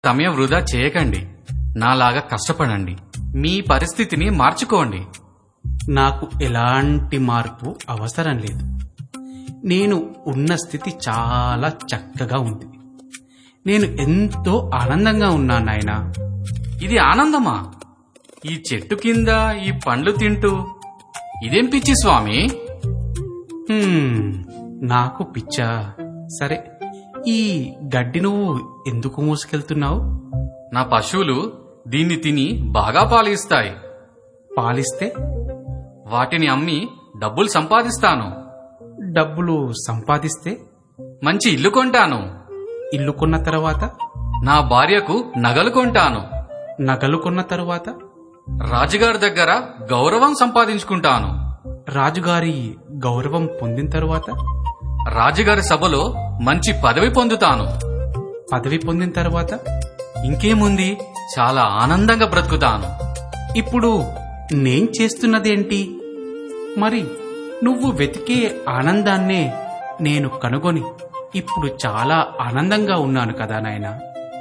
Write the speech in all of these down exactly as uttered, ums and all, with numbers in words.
సమయం వృధా చేయకండి. నాలాగా కష్టపడండి. మీ పరిస్థితిని మార్చుకోండి. నాకు ఎలాంటి మార్పు అవసరం లేదు. నేను ఉన్న స్థితి చాలా చక్కగా ఉంది. నేను ఎంతో ఆనందంగా ఉన్నాను నాయనా. ఇది ఆనందమా? ఈ చెట్టు కింద ఈ పండ్లు తింటూ ఇదేం పిచ్చి స్వామి? హ్మ్, నాకు పిచ్చా? సరే, ఈ గడ్డి నువ్వు ఎందుకు మోసుకెళ్తున్నావు? నా పశువులు దీన్ని తిని బాగా పాలిస్తాయి. పాలిస్తే వాటిని అమ్మి డబ్బులు సంపాదిస్తాను. డబ్బులు సంపాదిస్తే మంచి ఇల్లు కొంటాను. ఇల్లు కొన్న తర్వాత నా భార్యకు నగలు కొంటాను. నగలు కొన్న తర్వాత రాజుగారి దగ్గర గౌరవం సంపాదించుకుంటాను. రాజుగారి గౌరవం పొందిన తర్వాత రాజుగారి సభలో మంచి పదవి పొందుతాను. పదవి పొందిన తర్వాత ఇంకేముంది, చాలా ఆనందంగా బ్రతుకుతాను. ఇప్పుడు నేను చేస్తున్నదేంటి? మరి నువ్వు వెతికే ఆనందాన్నే నేను కనుగొని ఇప్పుడు చాలా ఆనందంగా ఉన్నాను కదా నాయనా.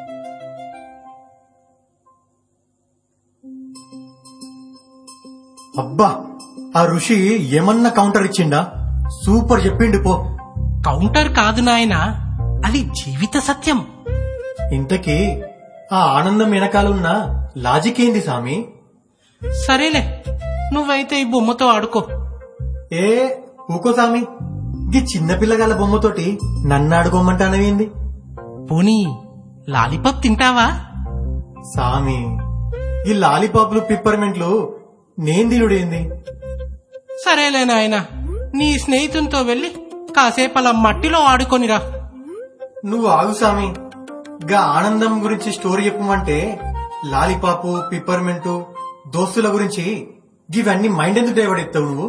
అబ్బా, ఆ ఋషి ఏమన్నా కౌంటర్ ఇచ్చిండా? సూపర్ చెప్పిండు పో. కౌంటర్ కాదు నాయనా, అది జీవిత సత్యం. ఇంతకీ ఆ ఆనందం వెనకాలన్న లాజిక్ ఏంది సామి? సరేలే, నువ్వైతే ఈ బొమ్మతో ఆడుకో. ఏ ఊకో సామి, గీ చిన్నపిల్లగాల బొమ్మతోటి నన్ను ఆడుకోమంటానవేంది? పోనీ లాలీపాప్ తింటావా? సామి, ఈ లాలీపాప్లు పిప్పర్మెంట్లు నేను తినుడేంది? సరేలే నాయనా, నీ స్నేహితునితో వెళ్లి కాసేపు అలా మట్టిలో ఆడుకొనిరా. నువ్వు ఆగు సామి, గా ఆనందం గురించి స్టోరీ చెప్పమంటే లాలీపాపు, పిప్పర్మెంటు, దోస్తుల గురించి ఇవన్నీ మైండ్ ఎందుకు డైవర్ట్ ఎత్తావు నువ్వు?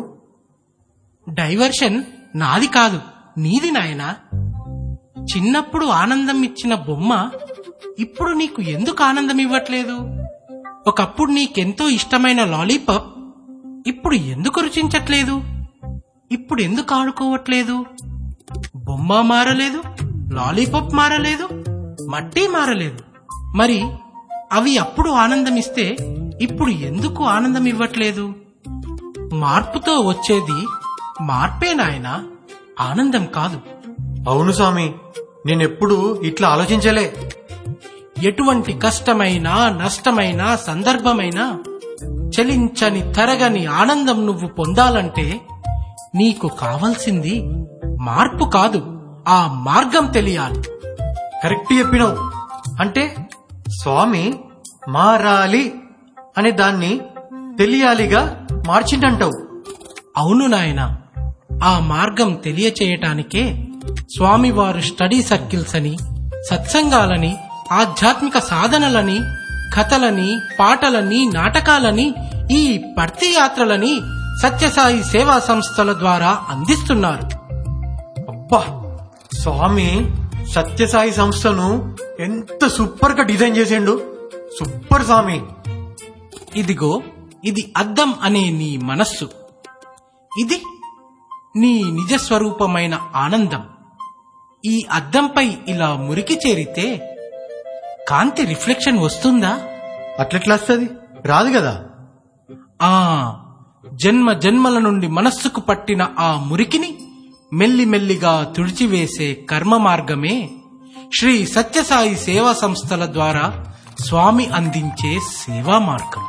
డైవర్షన్ నాది కాదు, నీది నాయనా. చిన్నప్పుడు ఆనందం ఇచ్చిన బొమ్మ ఇప్పుడు నీకు ఎందుకు ఆనందం ఇవ్వట్లేదు? ఒకప్పుడు నీకెంతో ఇష్టమైన లాలీపాప్ ఇప్పుడు ఎందుకు రుచించట్లేదు? ఇప్పుడు ఎందుకు ఆడుకోవట్లేదు? బొమ్మ మారలేదు, లాలీపాప్ మారలేదు, మట్టి మారలేదు. మరి అవి అప్పుడు ఆనందం ఇస్తే ఇప్పుడు ఎందుకు ఆనందం ఇవ్వట్లేదు? మార్పుతో వచ్చేది మార్పే నాయనా, ఆనందం కాదు. అవును స్వామి, నేనెప్పుడు ఇట్లా ఆలోచించలే. ఎటువంటి కష్టమైనా నష్టమైనా సందర్భమైనా చలించని తరగని ఆనందం నువ్వు పొందాలంటే నీకు కావలసింది మార్పు కాదు, ఆ మార్గం తెలియాలి. కరెక్ట్ చెప్పినావు. అంటే స్వామి మారాలి అనే దాన్ని తెలియాలిగా మార్చిండంటావు. అవును నాయనా, ఆ మార్గం తెలియచేయటానికే స్వామివారు స్టడీ సర్కిల్స్ అని, సత్సంగాలని, ఆధ్యాత్మిక సాధనలని, కథలని, పాటలని, నాటకాలని, ఈ భర్తీ యాత్రలని సత్యసాయి సేవా సంస్థల ద్వారా అందిస్తున్నారు. అబ్బా, స్వామి సత్యసాయి సంస్థను ఎంత సూపర్ గా డిజైన్ చేసిండు. సూపర్ స్వామి. ఇదిగో, ఇది అద్దం అనే నీ మనస్సు. ఇది నీ నిజస్వరూపమైన ఆనందం. ఈ అద్దంపై ఇలా మురికి చేరితే కాంతి రిఫ్లెక్షన్ వస్తుందా? అట్లెట్లా వస్తుంది? రాదు కదా. ఆ జన్మ జన్మల నుండి మనస్సుకు పట్టిన ఆ మురికిని మెల్లిమెల్లిగా తుడిచివేసే కర్మ మార్గమే శ్రీ సత్యసాయి సేవా సంస్థల ద్వారా స్వామి అందించే సేవా మార్గం.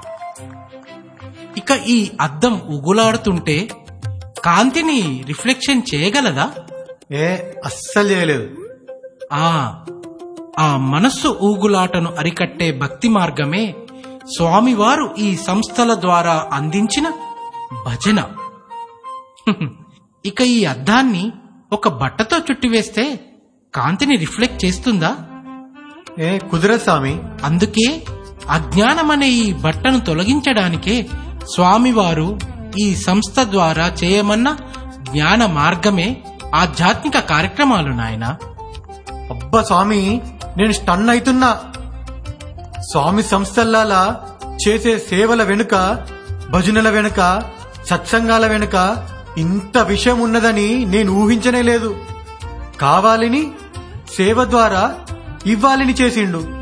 ఇక ఈ అద్దం ఉగులాడుతుంటే కాంతిని రిఫ్లెక్షన్ చేయగలదా? ఏ అస్సలు చేయలేదు. ఆ ఆ మనస్సు ఊగులాటను అరికట్టే భక్తి మార్గమే స్వామివారు ఈ సంస్థల ద్వారా అందించిన భజన. ఇక ఈ అద్దాన్ని ఒక బట్టతో చుట్టివేస్తే కాంతిని రిఫ్లెక్ట్ చేస్తుందా? ఏ కుదరదు స్వామి. అందుకే అజ్ఞానమనే ఈ బట్టను తొలగించడానికే స్వామివారు ఈ సంస్థ ద్వారా చేయమన్న జ్ఞాన మార్గమే ఆధ్యాత్మిక కార్యక్రమాలు నాయనా. అబ్బా స్వామి, నేను స్టన్ అవుతున్నా. స్వామి సంస్థల్లాలా చేసే సేవల వెనుక, భజనల వెనుక, సత్సంగాల వెనుక ఇంత విషయం ఉన్నదని నేను ఊహించనే లేదు. కావాలని సేవ ద్వారా ఇవ్వాలని చేసిండు.